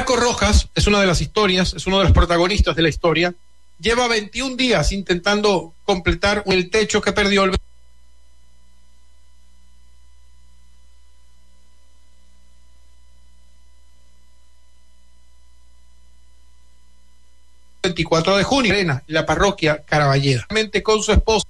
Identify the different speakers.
Speaker 1: Marco Rojas es una de las historias, es uno de los protagonistas de la historia. Lleva 21 días intentando completar el techo que perdió el 24 de junio en la parroquia Caraballeda, con su esposa.